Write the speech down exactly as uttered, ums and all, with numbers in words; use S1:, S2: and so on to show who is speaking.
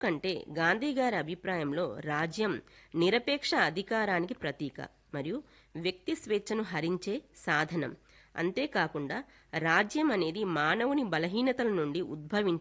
S1: కంటే గాంధీ గారి అభిప్రాయంలో రాజ్యం నిరపేక్ష అధికారానికి ప్రతీక మరియు వ్యక్తి స్వేచ్ఛను హరించే సాధనం. అంతేకాకుండా రాజ్యం అనేది మానవుని బలహీనతల నుండి ఉద్భవించే